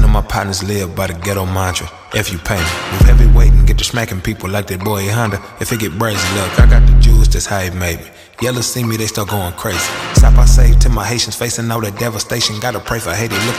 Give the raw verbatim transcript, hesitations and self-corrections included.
my partners live by the ghetto mantra. If you pay me, move heavyweight and get to smacking people like that boy Honda. If it get brazy, look, I got the juice, that's how it made me. Yellow see me, they start going crazy. Stop, I save to my Haitians facing all that devastation. Gotta pray for Haiti, look